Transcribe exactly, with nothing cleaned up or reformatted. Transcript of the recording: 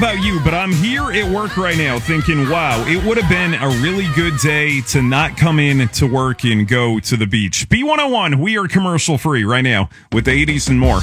about you, but I'm here at work right now thinking, wow, it would have been a really good day to not come in to work and go to the beach. B one oh one, we are commercial free right now with the eighties and more.